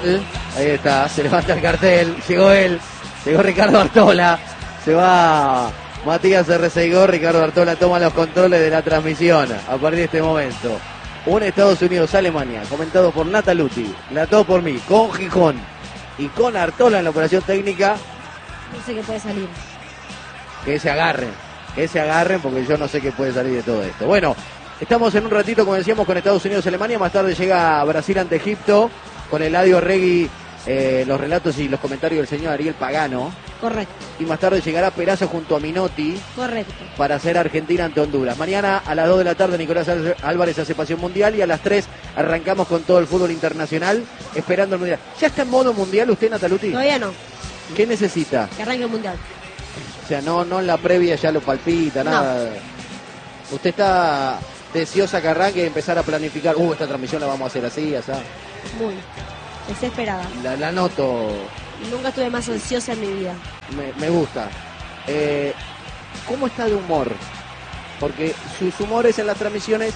Ahí está, se levanta el cartel, llegó él, llegó Ricardo Artola, se va Matías Erreceigor, Ricardo Artola toma los controles de la transmisión a partir de este momento. Un Estados Unidos-Alemania, comentado por Nataluti, relatado por mí, con Gijón y con Artola en la operación técnica. No sé qué puede salir. Que se agarren, porque yo no sé qué puede salir de todo esto. Bueno, estamos en un ratito, como decíamos, con Estados Unidos-Alemania, más tarde llega Brasil ante Egipto, con Eladio Regui, los relatos y los comentarios del señor Ariel Pagano. Correcto. Y más tarde llegará Perazo junto a Minotti. Correcto. Para hacer Argentina ante Honduras. Mañana a las 2 de la tarde Nicolás Álvarez hace Pasión Mundial y a las 3 arrancamos con todo el fútbol internacional esperando el Mundial. ¿Ya está en modo Mundial usted, Nataluti? Todavía no. ¿Qué necesita? Que arranque el Mundial. O sea, no en la previa ya lo palpita, nada. No. Usted está deseosa que arranque y empezar a planificar. Esta transmisión la vamos a hacer así, así. Muy desesperada. La noto. Nunca estuve más ansiosa en mi vida. Me gusta. ¿Cómo está de humor? Porque sus humores en las transmisiones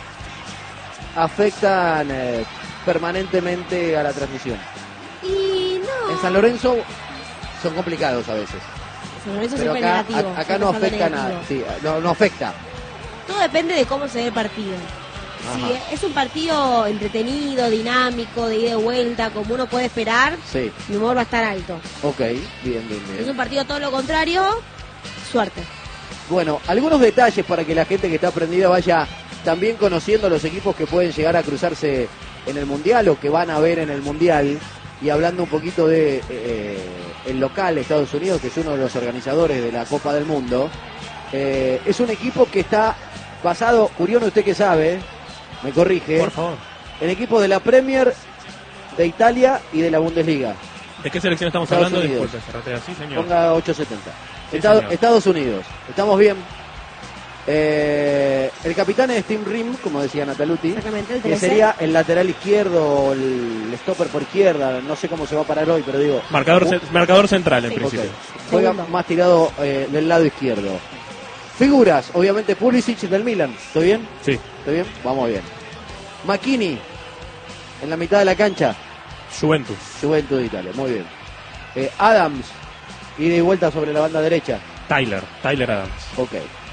afectan permanentemente a la transmisión. Y no. En San Lorenzo son complicados a veces. San Lorenzo pero siempre acá, negativo. Acá no afecta nada. Sí, no afecta. Todo depende de cómo se ve el partido. Si es un partido entretenido, dinámico, de ida y vuelta, como uno puede esperar, sí, mi humor va a estar alto. Ok, bien. Es un partido todo lo contrario, suerte. Bueno, algunos detalles para que la gente que está prendida vaya también conociendo los equipos que pueden llegar a cruzarse en el Mundial o que van a ver en el Mundial, y hablando un poquito de el local Estados Unidos, que es uno de los organizadores de la Copa del Mundo. Es un equipo que está basado, Curione, usted que sabe, me corrige, por favor, en equipos de la Premier, de Italia y de la Bundesliga. ¿De qué selección estamos Estados hablando? Unidos. Disculpe, sí, señor. Ponga 870. Sí, Estados Unidos. Estamos bien. El capitán es Tim Rim, como decía Nataluti, exactamente, que sería el lateral izquierdo, el stopper por izquierda, no sé cómo se va a parar hoy, pero digo... Marcador central, en principio. Okay. Juega más tirado del lado izquierdo. Figuras, obviamente Pulisic del Milan, ¿estoy bien? Sí. ¿Estoy bien? Vamos bien. McKinney, en la mitad de la cancha. Juventus de Italia, muy bien. Adams, ida y vuelta sobre la banda derecha. Tyler Adams. Ok.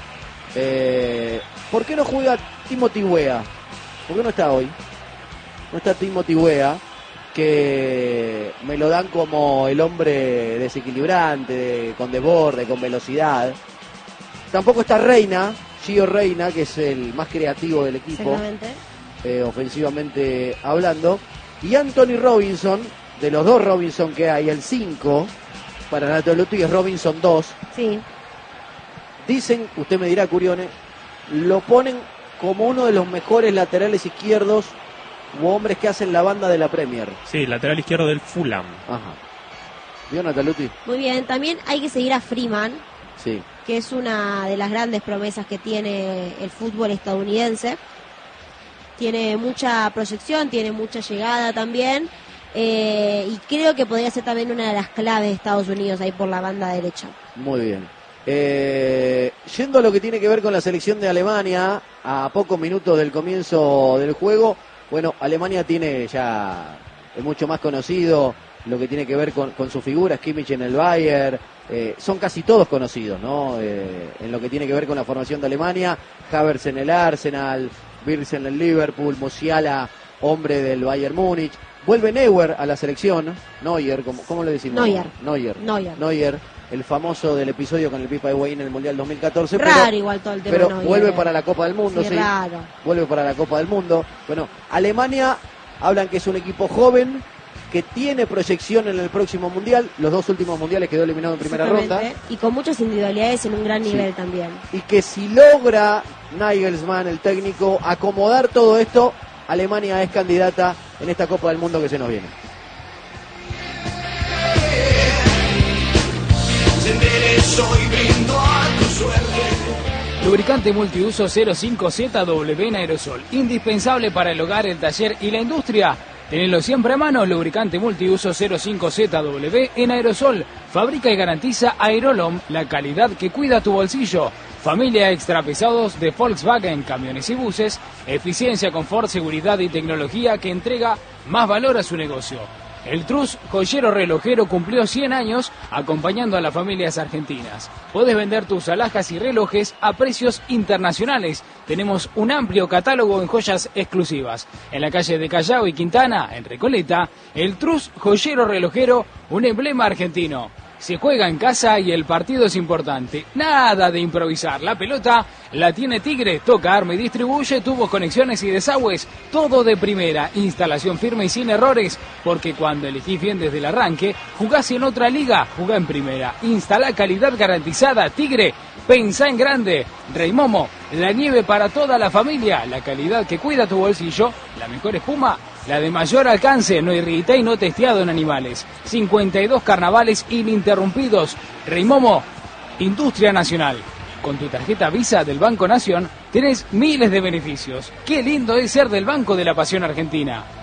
¿Por qué no juega Timothy Weah? ¿Por qué no está hoy? No está Timothy Weah, que me lo dan como el hombre desequilibrante, con desborde, con velocidad. Tampoco está Gio Reina, que es el más creativo del equipo, ofensivamente hablando. Y Anthony Robinson, de los dos Robinson que hay, el 5, para Nataluti es Robinson 2. Sí. Dicen, usted me dirá, Curione, lo ponen como uno de los mejores laterales izquierdos u hombres que hacen la banda de la Premier. Sí, lateral izquierdo del Fulham. Ajá. ¿Vio, Nataluti? Muy bien, también hay que seguir a Freeman, sí, que es una de las grandes promesas que tiene el fútbol estadounidense. Tiene mucha proyección, tiene mucha llegada también, y creo que podría ser también una de las claves de Estados Unidos ahí por la banda derecha. Muy bien. Yendo a lo que tiene que ver con la selección de Alemania, a pocos minutos del comienzo del juego, bueno, Alemania tiene ya, es mucho más conocido lo que tiene que ver con su figura, Kimmich en el Bayern, son casi todos conocidos, ¿no? En lo que tiene que ver con la formación de Alemania, Havertz en el Arsenal, Wirtz en el Liverpool, Musiala, hombre del Bayern Múnich. Vuelve Neuer a la selección, Neuer, ¿cómo le decimos? Neuer, el famoso del episodio con el Pipa de Higuaín en el Mundial 2014. Raro igual todo el tema. Pero vuelve para la Copa del Mundo, sí. Raro. Vuelve para la Copa del Mundo. Bueno, Alemania, hablan que es un equipo joven, que tiene proyección en el próximo Mundial. Los dos últimos Mundiales quedó eliminado en primera ronda. Y con muchas individualidades en un gran nivel también. Y que si logra Nagelsmann, el técnico, acomodar todo esto, Alemania es candidata en esta Copa del Mundo que se nos viene. Lubricante multiuso 05ZW en aerosol, indispensable para el hogar, el taller y la industria. Tenelo siempre a mano. Lubricante multiuso 05ZW en aerosol. Fabrica y garantiza Aerolom, la calidad que cuida tu bolsillo. Familia extra pesados de Volkswagen, camiones y buses. Eficiencia, confort, seguridad y tecnología que entrega más valor a su negocio. El Trus Joyero Relojero cumplió 100 años acompañando a las familias argentinas. Podés vender tus alhajas y relojes a precios internacionales. Tenemos un amplio catálogo en joyas exclusivas. En la calle de Callao y Quintana, en Recoleta, el Trus Joyero Relojero, un emblema argentino. Se juega en casa y el partido es importante. Nada de improvisar. La pelota la tiene Tigre. Toca, arma y distribuye. Tubos, conexiones y desagües. Todo de primera. Instalación firme y sin errores. Porque cuando elegís bien desde el arranque, jugás en otra liga, jugá en primera. Instala calidad garantizada. Tigre, pensá en grande. Rey Momo, la nieve para toda la familia. La calidad que cuida tu bolsillo. La mejor espuma, la de mayor alcance, no irrita y no testeado en animales. 52 carnavales ininterrumpidos. Rey Momo, Industria Nacional. Con tu tarjeta Visa del Banco Nación tenés miles de beneficios. Qué lindo es ser del Banco de la Pasión Argentina.